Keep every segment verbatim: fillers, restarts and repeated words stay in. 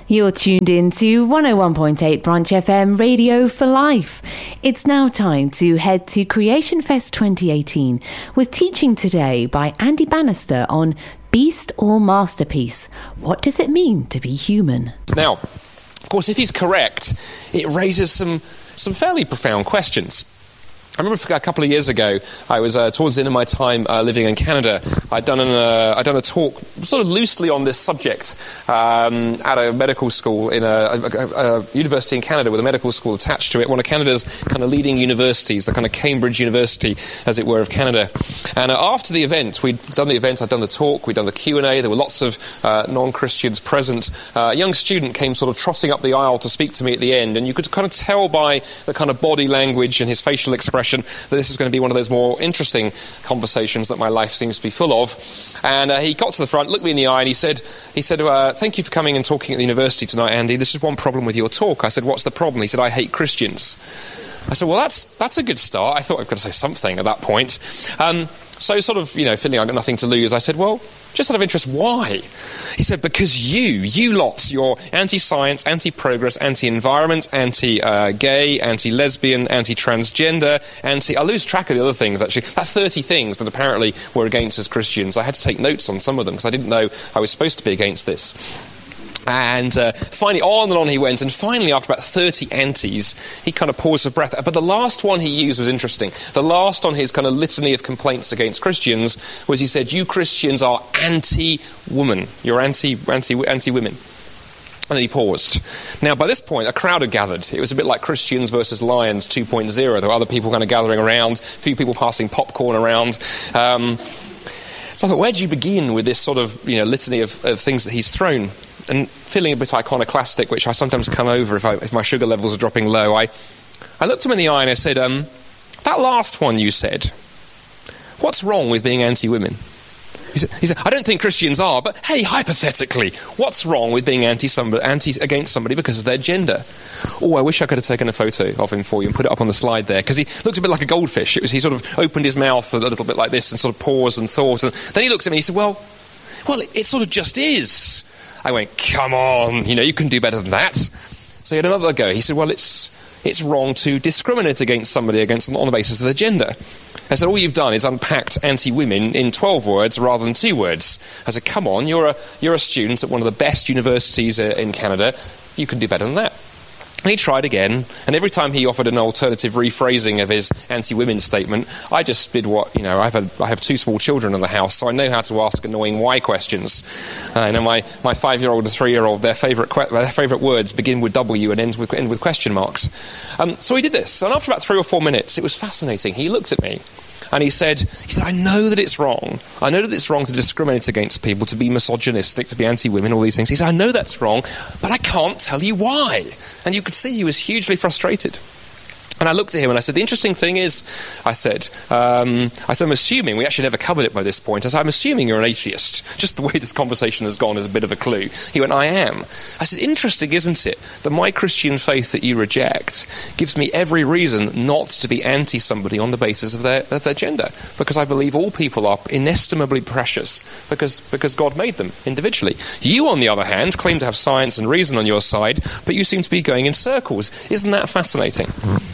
You're tuned in to one oh one point eight Branch F M Radio for Life. It's now time to head to Creation Fest twenty eighteen with teaching today by Andy Bannister on Beast or Masterpiece. What does it mean to be human? Now, of course, if he's correct, it raises some, some fairly profound questions. I remember a couple of years ago, I was uh, towards the end of my time uh, living in Canada. I'd done, an, uh, I'd done a talk sort of loosely on this subject um, at a medical school in a, a, a university in Canada with a medical school attached to it, one of Canada's kind of leading universities, the kind of Cambridge University, as it were, of Canada. And uh, after the event, we'd done the event, I'd done the talk, we'd done the Q and A, there were lots of uh, non-Christians present. Uh, a young student came sort of trotting up the aisle to speak to me at the end, and you could kind of tell by the kind of body language and his facial expression that this is going to be one of those more interesting conversations that my life seems to be full of. And uh, he got to the front, looked me in the eye, and he said, he said, uh, thank you for coming and talking at the university tonight, Andy. This is one problem with your talk. I said, what's the problem? He said, I hate Christians. I said, well, that's that's a good start. I thought I've got to say something at that point. Um, so sort of, you know, feeling I've got nothing to lose, I said, well, just out of interest, why? He said, because you, you lots, you're anti-science, anti-progress, anti-environment, anti-gay, anti-lesbian, anti-transgender, anti... I lose track of the other things, actually. About thirty things that apparently were against as Christians. I had to take notes on some of them because I didn't know I was supposed to be against this. And uh, finally, on and on he went, and finally, after about thirty antis, he kind of paused for breath. But the last one he used was interesting. The last on his kind of litany of complaints against Christians was he said, you Christians are anti-woman. You're anti, anti, anti-women. And then he paused. Now, by this point, a crowd had gathered. It was a bit like Christians versus Lions two point oh. There were other people kind of gathering around, a few people passing popcorn around. Um, so I thought, where do you begin with this sort of, you know, litany of, of things that he's thrown? And feeling a bit iconoclastic, which I sometimes come over if, I, if my sugar levels are dropping low, I, I looked him in the eye and I said, um, that last one you said, what's wrong with being anti-women? He said, he said, I don't think Christians are, but hey, hypothetically, what's wrong with being anti somebody, anti against somebody because of their gender? Oh, I wish I could have taken a photo of him for you and put it up on the slide there, because he looked a bit like a goldfish. It was, he sort of opened his mouth a little bit like this and sort of paused and thought. And then he looked at me and he said, well, well, it, it sort of just is. I went, come on, you know, you can do better than that. So he had another go. He said, well, it's it's wrong to discriminate against somebody against on the basis of their gender. I said, all you've done is unpacked anti-women in twelve words rather than two words. I said, come on, you're a you're a student at one of the best universities uh, in Canada. You can do better than that. And he tried again, and every time he offered an alternative rephrasing of his anti-women statement, I just did what, you know, I have, a, I have two small children in the house, so I know how to ask annoying why questions. Uh, you know, my, my five-year-old and three-year-old, their favourite que- their favourite words begin with W and end with, end with question marks. Um, so he did this, and after about three or four minutes, it was fascinating. He looked at me, and he said, he said, I know that it's wrong. I know that it's wrong to discriminate against people, to be misogynistic, to be anti-women, all these things. He said, I know that's wrong, but I can't tell you why. And you could see he was hugely frustrated. And I looked at him and I said, the interesting thing is, I said, um, I said, I'm assuming, we actually never covered it by this point, I said, I'm assuming you're an atheist. Just the way this conversation has gone is a bit of a clue. He went, I am. I said, interesting, isn't it, that my Christian faith that you reject gives me every reason not to be anti somebody on the basis of their, of their gender, because I believe all people are inestimably precious because, because God made them individually. You, on the other hand, claim to have science and reason on your side, but you seem to be going in circles. Isn't that fascinating?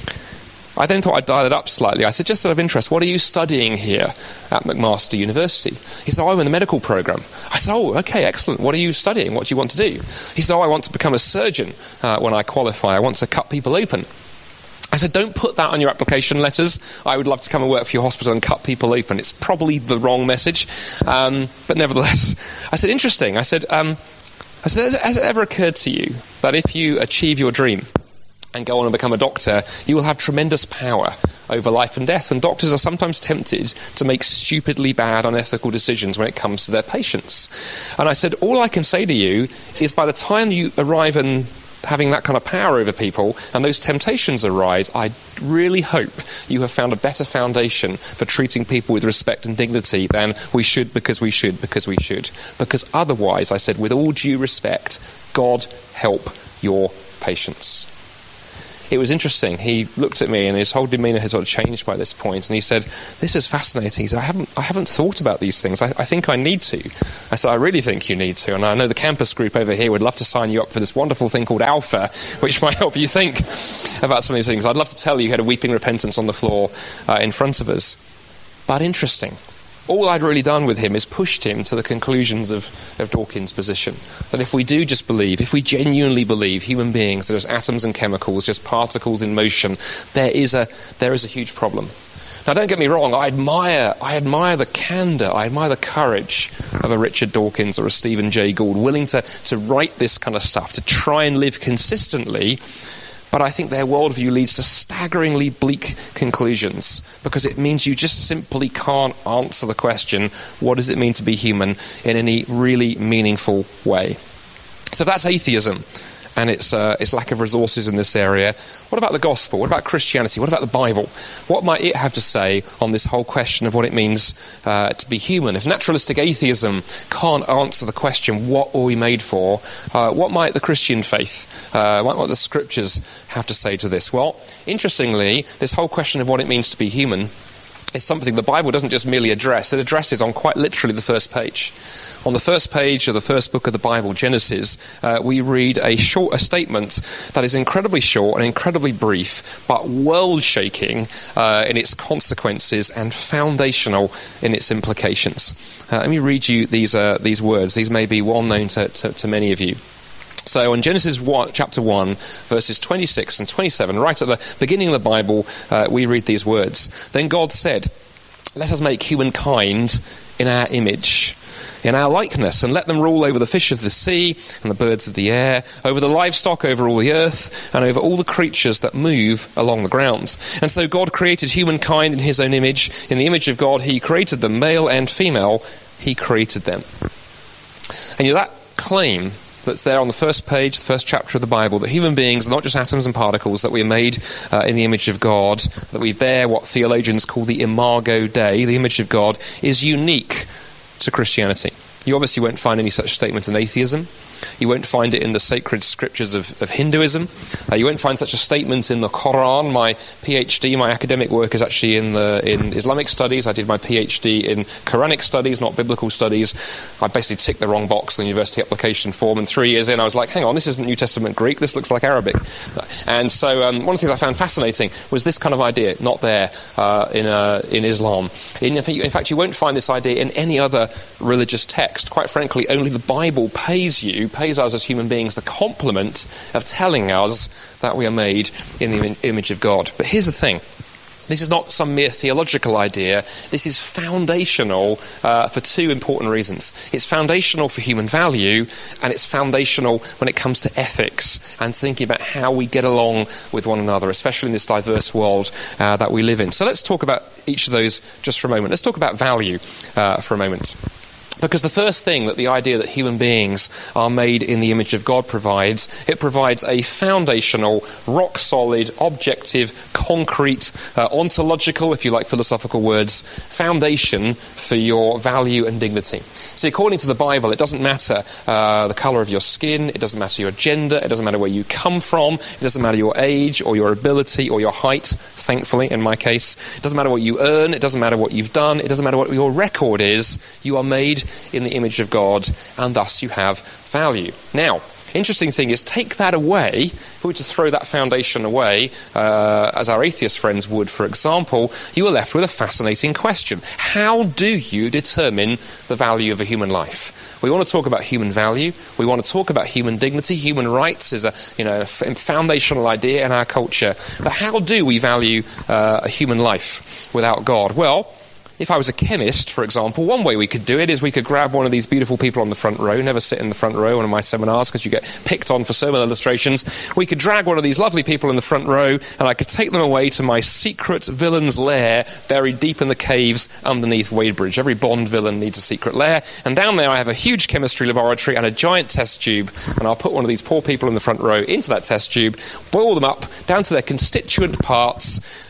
I then thought I'd dial it up slightly. I said, just out of interest, what are you studying here at McMaster University? He said, oh, I'm in the medical program. I said, oh, okay, excellent. What are you studying? What do you want to do? He said, oh, I want to become a surgeon uh, when I qualify. I want to cut people open. I said, don't put that on your application letters. I would love to come and work for your hospital and cut people open. It's probably the wrong message. Um, but nevertheless, I said, interesting. I said, um, I said, has, has it ever occurred to you that if you achieve your dream and go on and become a doctor, you will have tremendous power over life and death? And doctors are sometimes tempted to make stupidly bad, unethical decisions when it comes to their patients. And I said, all I can say to you is by the time you arrive in having that kind of power over people and those temptations arise, I really hope you have found a better foundation for treating people with respect and dignity than we should because we should because we should. Because otherwise, I said, with all due respect, God help your patients. it was interesting. He looked at me and his whole demeanour had sort of changed by this point, and he said, "This is fascinating." He said, I haven't, I haven't thought about these things. I, I think I need to. I said, "I really think you need to, and I know the campus group over here would love to sign you up for this wonderful thing called Alpha, which might help you think about some of these things." I'd love to tell you he had a weeping repentance on the floor uh, in front of us. But interesting. All I'd really done with him is pushed him to the conclusions of, of Dawkins' position. That if we do just believe, if we genuinely believe human beings are just atoms and chemicals, just particles in motion, there is a there is a huge problem. Now, don't get me wrong, I admire I admire the candour, I admire the courage of a Richard Dawkins or a Stephen Jay Gould, willing to, to write this kind of stuff, to try and live consistently. But I think their worldview leads to staggeringly bleak conclusions, because it means you just simply can't answer the question, what does it mean to be human, in any really meaningful way. So if that's atheism, and its, uh, its lack of resources in this area, what about the gospel? What about Christianity? What about the Bible? What might it have to say on this whole question of what it means uh, to be human? If naturalistic atheism can't answer the question, what are we made for, uh, what might the Christian faith, uh, what might the scriptures have to say to this? Well, interestingly, this whole question of what it means to be human is something the Bible doesn't just merely address, it addresses on quite literally the first page. On the first page of the first book of the Bible, Genesis, uh, we read a short a statement that is incredibly short and incredibly brief, but world-shaking uh, in its consequences and foundational in its implications. Uh, let me read you these uh, these words. These may be well known to, to, to many of you. So in Genesis one, chapter one, verses twenty-six and twenty-seven, right at the beginning of the Bible, uh, we read these words. Then God said, "Let us make humankind in our image, in our likeness, and let them rule over the fish of the sea and the birds of the air, over the livestock, over all the earth, and over all the creatures that move along the ground." And so God created humankind in his own image. In the image of God, he created them, male and female, he created them. And you know, that claim that's there on the first page, the first chapter of the Bible, that human beings are not just atoms and particles, that we are made uh, in the image of God, that we bear what theologians call the imago Dei, the image of God, is unique to Christianity. You obviously won't find any such statement in atheism. You won't find it in the sacred scriptures of, of Hinduism. Uh, you won't find such a statement in the Quran. My PhD, my academic work is actually in the in Islamic studies. I did my PhD in Quranic studies, not biblical studies. I basically ticked the wrong box on the university application form, and three years in I was like, hang on, this isn't New Testament Greek, this looks like Arabic. And so um, one of the things I found fascinating was this kind of idea, not there uh, in, uh, in Islam. In, in fact, you won't find this idea in any other religious text. Quite frankly, only the Bible pays you, pays us as human beings the compliment of telling us that we are made in the im- image of God. But here's the thing. This is not some mere theological idea. This is foundational uh, for two important reasons. It's foundational for human value, and it's foundational when it comes to ethics and thinking about how we get along with one another, especially in this diverse world uh, that we live in. So let's talk about each of those just for a moment. Let's talk about value uh, for a moment. Because the first thing that the idea that human beings are made in the image of God provides, it provides a foundational, rock-solid, objective, concrete, uh, ontological, if you like philosophical words, foundation for your value and dignity. See, according to the Bible, it doesn't matter uh, the colour of your skin, it doesn't matter your gender, it doesn't matter where you come from, it doesn't matter your age or your ability or your height, thankfully, in my case. It doesn't matter what you earn, it doesn't matter what you've done, it doesn't matter what your record is, you are made in the image of God, and thus you have value. Now, interesting thing is, take that away, if we were to throw that foundation away, uh, as our atheist friends would, for example, you are left with a fascinating question. How do you determine the value of a human life? We want to talk about human value, we want to talk about human dignity. Human rights is a you know a f- foundational idea in our culture, but how do we value uh, a human life without God? Well, if I was a chemist, for example, one way we could do it is we could grab one of these beautiful people on the front row. Never sit in the front row in one of my seminars because you get picked on for so many illustrations. We could drag one of these lovely people in the front row, and I could take them away to my secret villain's lair buried deep in the caves underneath Wadebridge. Every Bond villain needs a secret lair, and down there I have a huge chemistry laboratory and a giant test tube, and I'll put one of these poor people in the front row into that test tube, boil them up down to their constituent parts,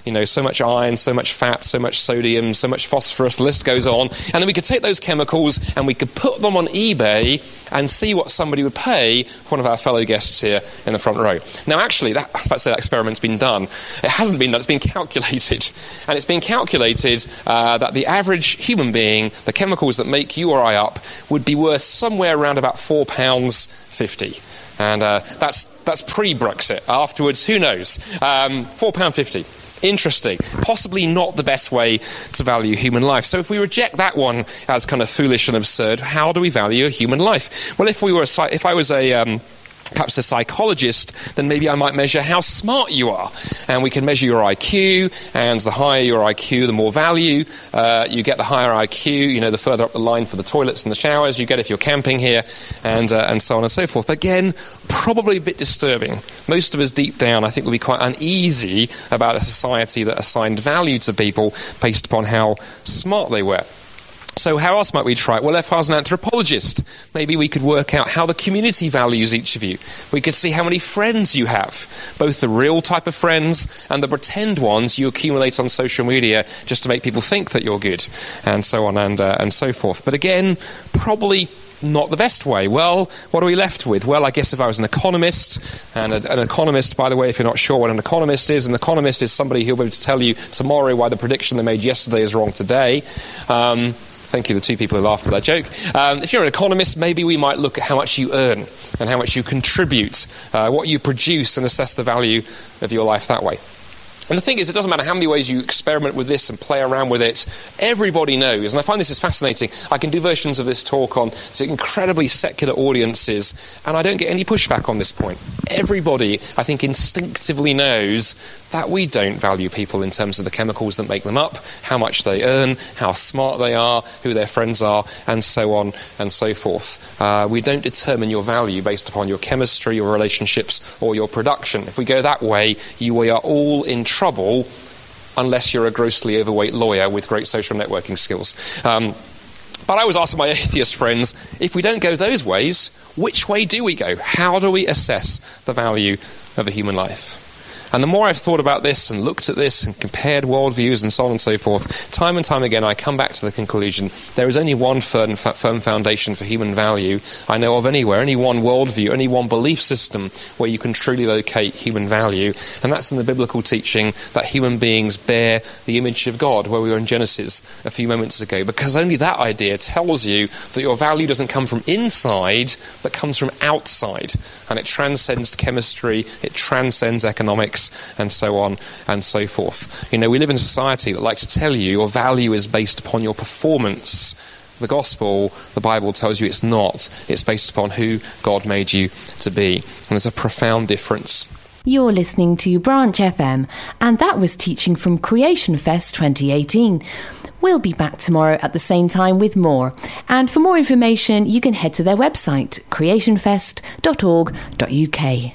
you know, so much iron, so much fat, so much sodium, so much phosphorus, the list goes on. And then we could take those chemicals and we could put them on eBay and see what somebody would pay for one of our fellow guests here in the front row. Now, actually, that, I was about to say that experiment's been done. It hasn't been done, it's been calculated. And it's been calculated uh, that the average human being, the chemicals that make you or I up, would be worth somewhere around about four pounds fifty. And uh, that's that's pre-Brexit. Afterwards, who knows? Um, four pounds fifty. Interesting. Possibly not the best way to value human life. So if we reject that one as kind of foolish and absurd, how do we value a human life? Well, if we were, a, if I was a um, perhaps a psychologist, then maybe I might measure how smart you are. And we can measure your I Q, and the higher your I Q, the more value uh, you get. The higher I Q, you know, the further up the line for the toilets and the showers you get if you're camping here, and uh, and so on and so forth. But again, probably a bit disturbing. Most of us deep down, I think, will be quite uneasy about a society that assigned value to people based upon how smart they were. So how else might we try it? Well, if I was an anthropologist, maybe we could work out how the community values each of you. We could see how many friends you have, both the real type of friends and the pretend ones you accumulate on social media just to make people think that you're good, and so on and uh, and so forth. But again, probably not the best way. Well, what are we left with? Well, I guess if I was an economist, and a, an economist, by the way, if you're not sure what an economist is, an economist is somebody who'll be able to tell you tomorrow why the prediction they made yesterday is wrong today. Um, Thank you, the two people who laughed at that joke. Um, if you're an economist, maybe we might look at how much you earn and how much you contribute, uh, what you produce, and assess the value of your life that way. And the thing is, it doesn't matter how many ways you experiment with this and play around with it. Everybody knows, and I find this is fascinating. I can do versions of this talk on incredibly secular audiences, and I don't get any pushback on this point. Everybody, I think, instinctively knows that we don't value people in terms of the chemicals that make them up, how much they earn, how smart they are, who their friends are, and so on and so forth. Uh, we don't determine your value based upon your chemistry, your relationships, or your production. If we go that way, you, we are all in trouble unless you're a grossly overweight lawyer with great social networking skills. Um, but I always ask my atheist friends, if we don't go those ways, which way do we go? How do we assess the value of a human life? And the more I've thought about this and looked at this and compared worldviews and so on and so forth, time and time again I come back to the conclusion there is only one firm, firm foundation for human value I know of anywhere, only one worldview, only one belief system where you can truly locate human value, and that's in the biblical teaching that human beings bear the image of God, where we were in Genesis a few moments ago, because only that idea tells you that your value doesn't come from inside but comes from outside, and it transcends chemistry, it transcends economics, and so on and so forth. You know, we live in a society that likes to tell you your value is based upon your performance. The gospel, the Bible tells you it's not. It's based upon who God made you to be. And there's a profound difference. You're listening to Branch F M, and that was teaching from Creation Fest twenty eighteen. We'll be back tomorrow at the same time with more. And for more information, you can head to their website, creation fest dot org dot U K.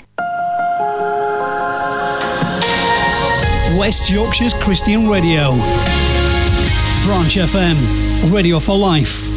West Yorkshire's Christian Radio. Branch F M, Radio for Life.